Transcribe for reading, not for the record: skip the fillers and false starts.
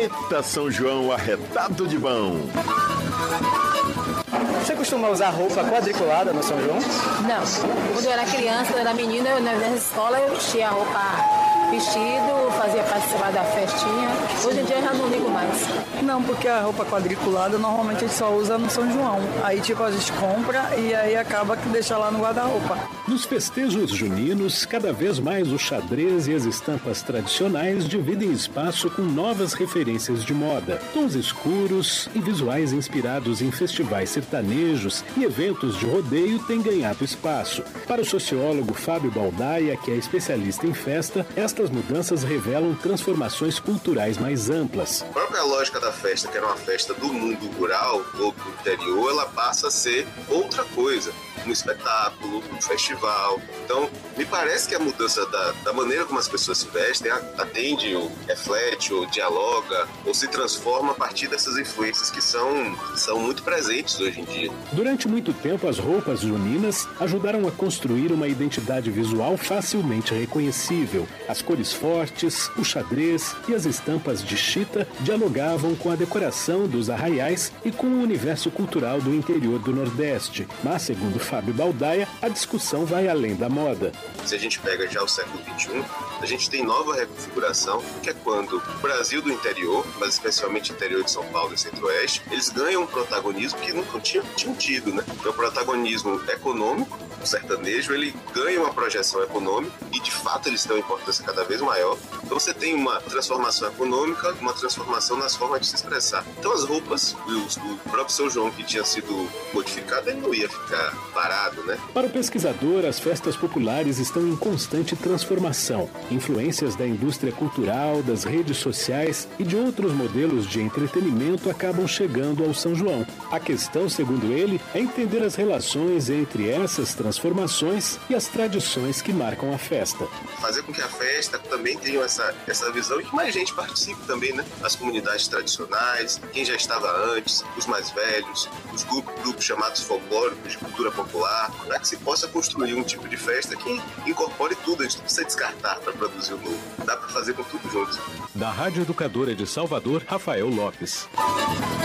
Eita São João arretado de bom! Você costuma usar roupa quadriculada no São João? Não. Quando eu era criança, eu era menina, na escola eu vestia a roupa vestido, fazia participar da festinha. Hoje em dia eu já não ligo mais. Não, porque a roupa quadriculada normalmente a gente só usa no São João. Aí tipo a gente compra e aí acaba que deixa lá no guarda-roupa. Nos festejos juninos, cada vez mais o xadrez e as estampas tradicionais dividem espaço com novas referências de moda. Tons escuros e visuais inspirados em festivais sertanejos e eventos de rodeio têm ganhado espaço. Para o sociólogo Fábio Baldaia, que é especialista em festa, estas mudanças revelam transformações culturais mais amplas. A própria lógica da festa, que era uma festa do mundo rural ou do interior, ela passa a ser outra coisa, um espetáculo, um festival. Então, me parece que a mudança da maneira como as pessoas se vestem atende, ou reflete, ou dialoga, ou se transforma a partir dessas influências que são muito presentes hoje em dia. Durante muito tempo, as roupas juninas ajudaram a construir uma identidade visual facilmente reconhecível. As cores fortes, o xadrez e as estampas de chita dialogavam com a decoração dos arraiais e com o universo cultural do interior do Nordeste. Mas, segundo Fábio Baldaia, a discussão vai além da moda. Se a gente pega já o século XXI, a gente tem nova reconfiguração, que é quando o Brasil do interior, mas especialmente o interior de São Paulo e Centro-Oeste, eles ganham um protagonismo que nunca tinham tido, né? É o protagonismo econômico. O sertanejo, ele ganha uma projeção econômica e, de fato, eles têm uma importância cada vez maior. Então, você tem uma transformação econômica, uma transformação nas formas de se expressar. Então, as roupas, o próprio São João, que tinha sido modificado, ele não ia ficar parado, né? Para o pesquisador, as festas populares estão em constante transformação. Influências da indústria cultural, das redes sociais e de outros modelos de entretenimento acabam chegando ao São João. A questão, segundo ele, é entender as relações entre essas transformações e as tradições que marcam a festa. Fazer com que a festa também tenha essa visão e que mais gente participe também, né? As comunidades tradicionais, quem já estava antes, os mais velhos, os grupos chamados folclóricos de cultura popular, para que se possa construir um tipo de festa que incorpore tudo. A gente não precisa descartar para produzir o novo. Dá para fazer com tudo junto. Da Rádio Educadora de Salvador, Rafael Lopes.